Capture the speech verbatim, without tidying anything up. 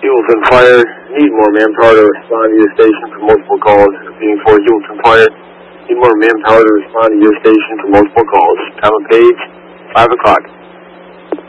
Hewlett Fire, need more manpower to respond to your station for multiple calls. Repeating for Hewlett Fire, need more manpower to respond to your station for multiple calls. Time of page, five o'clock.